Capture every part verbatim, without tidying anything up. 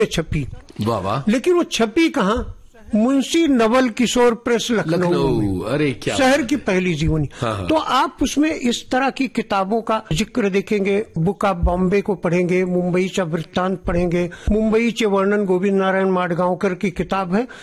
छपी। वाह वाह। लेकिन वो छपी कहाँ? मुंशी नवल किशोर प्रेस लखनऊ, अरे क्या शहर की पहली जीवनी। हाँ हाँ। तो आप उसमें इस तरह की किताबों का जिक्र देखेंगे। बुक ऑफ बॉम्बे को पढ़ेंगे, मुंबई चा वृत्तांत पढ़ेंगे, मुंबई चे वर्णन गोविंद नारायण माडगांवकर की किताब है,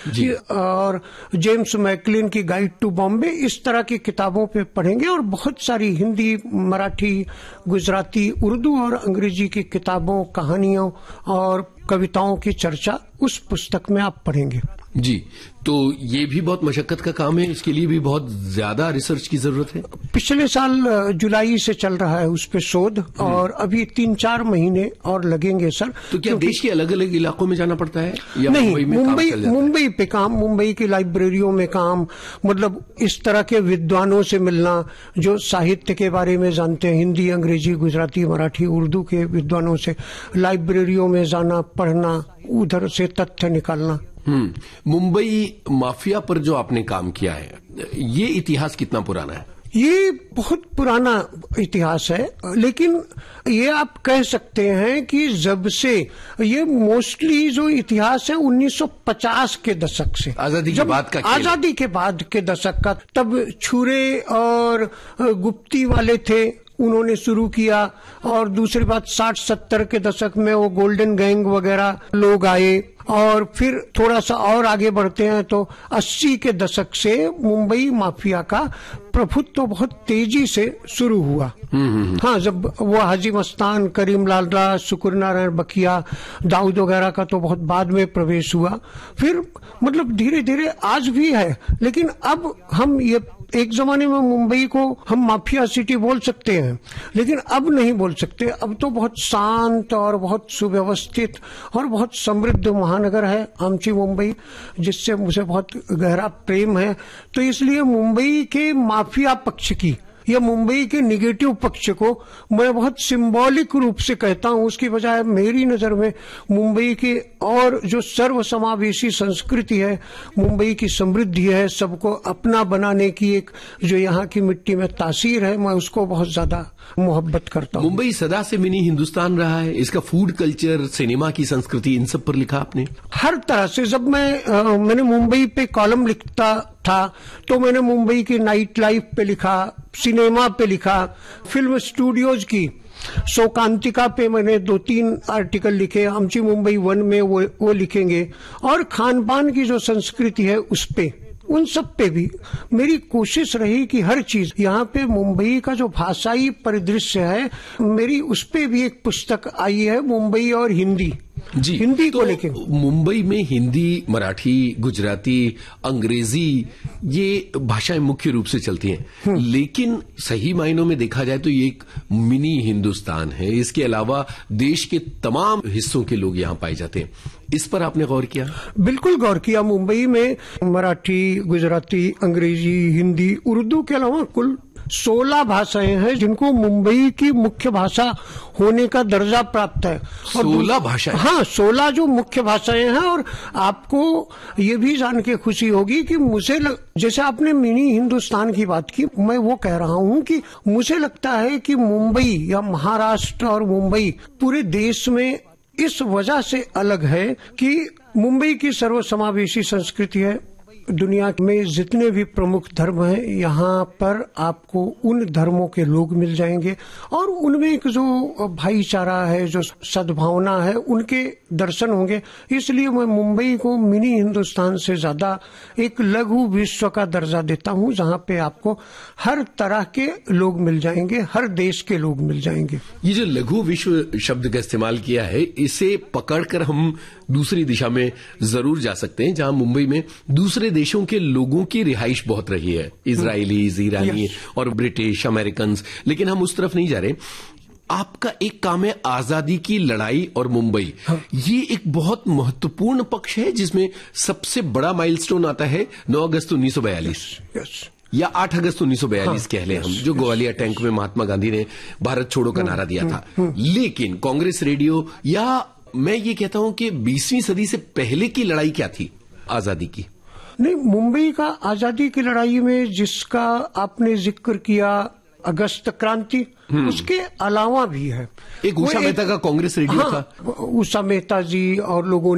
और जेम्स मैकलिन की गाइड टू बॉम्बे, इस तरह की किताबों पे पढ़ेंगे। और बहुत सारी हिंदी, मराठी, गुजराती, उर्दू और अंग्रेजी की किताबों, कहानियों और कविताओं की चर्चा उस पुस्तक में आप पढ़ेंगे। जी, तो ये भी बहुत मशक्कत का काम है, इसके लिए भी बहुत ज्यादा रिसर्च की जरूरत है। पिछले साल जुलाई से चल रहा है उस पे शोध, और अभी तीन चार महीने और लगेंगे सर। तो क्या देश के अलग अलग इलाकों में जाना पड़ता है या नहीं, मुंबई में मुंबई काम चल जाता है? मुंबई पे काम, मुंबई की लाइब्रेरियों में काम, मतलब इस तरह के विद्वानों से मिलना जो साहित्य के बारे में जानते हैं, हिंदी, अंग्रेजी, गुजराती, मराठी, उर्दू के विद्वानों से लाइब्रेरियों में जाना, पढ़ना, उधर से तथ्य निकालना। हम्म मुंबई माफिया पर जो आपने काम किया है, ये इतिहास कितना पुराना है? ये बहुत पुराना इतिहास है, लेकिन ये आप कह सकते हैं कि जब से ये मोस्टली जो इतिहास है उन्नीस सौ पचास के दशक से, आजादी के बाद का, आजादी के बाद के दशक का। तब छुरे और गुप्ती वाले थे, उन्होंने शुरू किया। और दूसरी बात, साठ सत्तर के दशक में वो गोल्डन गैंग वगैरह लोग आए, और फिर थोड़ा सा और आगे बढ़ते हैं तो अस्सी के दशक से मुंबई माफिया का प्रभुत्व तो बहुत तेजी से शुरू हुआ। हाँ, जब वो हाजी मस्तान, करीम लाल राज, शुक्र नारायण बखिया, दाऊद वगैरह का तो बहुत बाद में प्रवेश हुआ। फिर मतलब धीरे धीरे आज भी है, लेकिन अब हम ये, एक जमाने में मुंबई को हम माफिया सिटी बोल सकते हैं, लेकिन अब नहीं बोल सकते। अब तो बहुत शांत और बहुत सुव्यवस्थित और बहुत समृद्ध महानगर है आमची मुंबई, जिससे मुझे बहुत गहरा प्रेम है। तो इसलिए मुंबई के माफिया पक्ष की या मुंबई के निगेटिव पक्ष को मैं बहुत सिंबॉलिक रूप से कहता हूं। उसकी बजाय मेरी नजर में मुंबई की और जो सर्वसमावेशी संस्कृति है, मुंबई की समृद्धि है, सबको अपना बनाने की एक जो यहाँ की मिट्टी में तासीर है, मैं उसको बहुत ज्यादा मोहब्बत करता हूँ। मुंबई सदा से मिनी हिंदुस्तान रहा है। इसका फूड कल्चर, सिनेमा की संस्कृति, इन सब पर लिखा आपने? हर तरह से। जब मैं आ, मैंने मुंबई पे कॉलम लिखता था तो मैंने मुंबई की नाइट लाइफ पे लिखा, सिनेमा पे लिखा, फिल्म स्टूडियोज की शोकांतिका पे मैंने दो तीन आर्टिकल लिखे, आमची मुंबई वन में वो वो लिखेंगे, और खान पान की जो संस्कृति है उस पे, उन सब पे भी मेरी कोशिश रही कि हर चीज, यहाँ पे मुंबई का जो भाषाई परिदृश्य है, मेरी उस पे भी एक पुस्तक आई है, मुंबई और हिंदी। जी, हिंदी तो को लेके मुंबई में हिंदी, मराठी, गुजराती, अंग्रेजी, ये भाषाएं मुख्य रूप से चलती हैं। लेकिन सही मायनों में देखा जाए तो ये एक मिनी हिंदुस्तान है। इसके अलावा देश के तमाम हिस्सों के लोग यहाँ पाए जाते हैं। इस पर आपने गौर किया? बिल्कुल गौर किया। मुंबई में मराठी, गुजराती, अंग्रेजी, हिंदी, उर्दू के अलावा कुल सोलह भाषाएं हैं जिनको मुंबई की मुख्य भाषा होने का दर्जा प्राप्त है। सोलह भाषाएं? हाँ, सोलह जो मुख्य भाषाएं हैं। और आपको ये भी जान के खुशी होगी कि मुझे लग, जैसे आपने मिनी हिंदुस्तान की बात की, मैं वो कह रहा हूँ कि मुझे लगता है कि मुंबई या महाराष्ट्र और मुंबई पूरे देश में इस वजह से अलग है कि मुंबई की सर्वसमावेशी संस्कृति है। दुनिया में जितने भी प्रमुख धर्म हैं, यहाँ पर आपको उन धर्मों के लोग मिल जाएंगे, और उनमें एक जो भाईचारा है, जो सद्भावना है, उनके दर्शन होंगे। इसलिए मैं मुंबई को मिनी हिंदुस्तान से ज्यादा एक लघु विश्व का दर्जा देता हूँ, जहाँ पे आपको हर तरह के लोग मिल जाएंगे, हर देश के लोग मिल जाएंगे। ये जो लघु विश्व शब्द का इस्तेमाल किया है, इसे पकड़कर हम दूसरी दिशा में जरूर जा सकते हैं, जहाँ मुंबई में दूसरे देशों के लोगों की रिहाइश बहुत रही है, इजरायलीज, ईरानी और ब्रिटिश, अमेरिकन, लेकिन हम उस तरफ नहीं जा रहे। आपका एक काम है आजादी की लड़ाई और मुंबई। हाँ। ये एक बहुत महत्वपूर्ण पक्ष है जिसमें सबसे बड़ा माइलस्टोन आता है नौ अगस्त उन्नीस सौ बयालीस या आठ अगस्त उन्नीस सौ बयालीस कह लें हम, जो ग्वालियर टैंक में महात्मा गांधी ने भारत छोड़ो का नारा दिया था। लेकिन कांग्रेस रेडियो, या मैं ये कहता हूं कि बीसवीं सदी से पहले की लड़ाई क्या थी आजादी की? नहीं, मुंबई का आजादी की लड़ाई में जिसका आपने जिक्र किया, अगस्त क्रांति, उसके अलावा भी है। एक उषा मेहता का कांग्रेस रेडियो हाँ, था। उषा मेहता जी और लोगों